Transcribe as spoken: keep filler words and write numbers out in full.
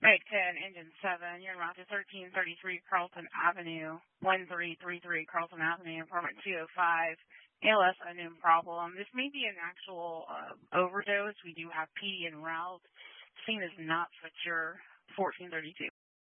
Right, ten, engine seven, you're route to thirteen thirty-three Carlton Avenue, one three three three Carlton Avenue, apartment two oh five, A L S unknown problem. This may be an actual uh, overdose. We do have P D en route. Scene is not secure, fourteen thirty-two.